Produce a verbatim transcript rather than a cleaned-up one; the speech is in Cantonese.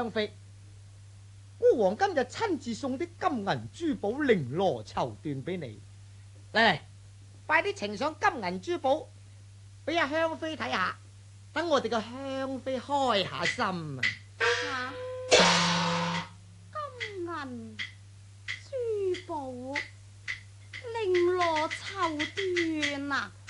香妃，孤王今日親自送啲金銀珠寶、綾羅綢緞俾你。嚟嚟，快啲呈上金銀珠寶俾阿香妃睇下，等我哋個香妃開下心啊！ 金銀珠寶、綾羅綢緞啊！